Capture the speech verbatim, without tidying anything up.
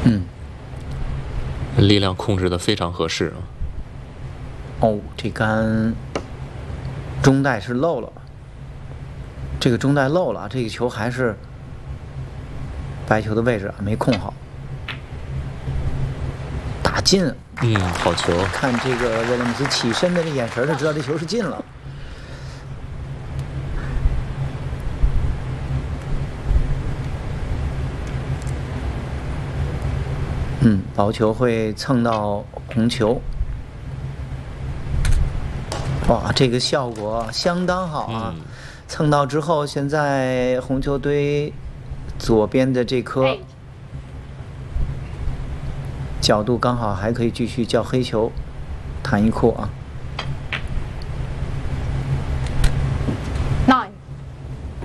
嗯， 力量控制的非常合适啊。 哦，这杆中带是漏了，这个中带漏了，这个球还是白球的位置没控好，打进。 嗯，好球！ 看这个威廉姆斯起身的这眼神，就知道这球是进了。嗯，薄球会蹭到红球。哇，这个效果相当好啊！ 嗯、 蹭到之后，现在红球堆左边的这颗角度刚好还可以继续叫黑球，弹一库啊。